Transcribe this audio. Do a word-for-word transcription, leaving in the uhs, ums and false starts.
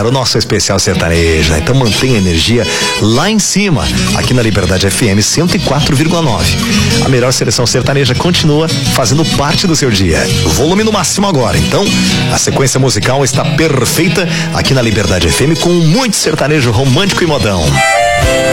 começar o nosso especial sertanejo, né? Então mantenha a energia lá em cima, aqui na Liberdade F M cento e quatro vírgula nove. A melhor seleção sertaneja continua fazendo parte do seu dia. Volume no máximo agora. Então, a sequência musical está perfeita aqui na Liberdade F M com muito sertanejo romântico e modão.